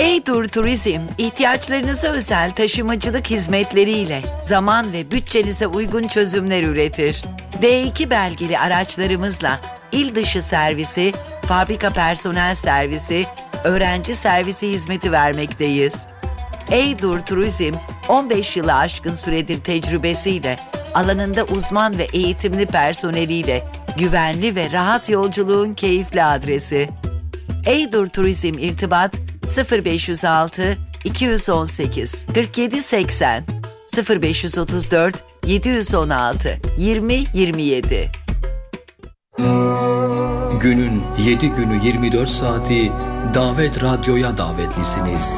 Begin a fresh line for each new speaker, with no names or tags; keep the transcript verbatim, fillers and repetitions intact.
Eydur Turizm, ihtiyaçlarınıza özel taşımacılık hizmetleriyle zaman ve bütçenize uygun çözümler üretir. D iki belgeli araçlarımızla il dışı servisi, fabrika personel servisi, öğrenci servisi hizmeti vermekteyiz. Eydur Turizm, on beş yılı aşkın süredir tecrübesiyle, alanında uzman ve eğitimli personeliyle güvenli ve rahat yolculuğun keyifli adresi. Eydur Turizm irtibat sıfır beş yüz altı iki yüz on sekiz kırk yedi seksen sıfır beş yüz otuz dört yedi yüz on altı yirmi yirmi yedi.
Günün yedi günü yirmi dört saati Davet Radyo'ya davetlisiniz.